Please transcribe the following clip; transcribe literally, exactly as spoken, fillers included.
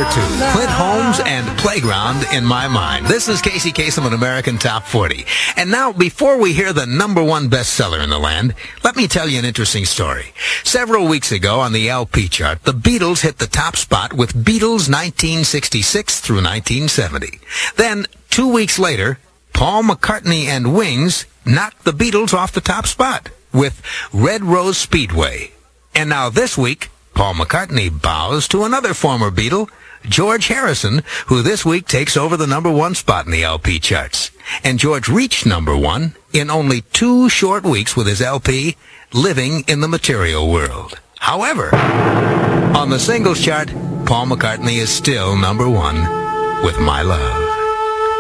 number two, Clint Holmes and Playground in My Mind. This is Casey Kasem on American Top forty. And now, before we hear the number one bestseller in the land, let me tell you an interesting story. Several weeks ago on the L P chart, the Beatles hit the top spot with Beatles nineteen sixty-six through nineteen seventy. Then, two weeks later, Paul McCartney and Wings knocked the Beatles off the top spot with Red Rose Speedway. And now this week, Paul McCartney bows to another former Beatle, George Harrison, who this week takes over the number one spot in the L P charts. And George reached number one in only two short weeks with his L P, Living in the Material World. However, on the singles chart, Paul McCartney is still number one with My Love.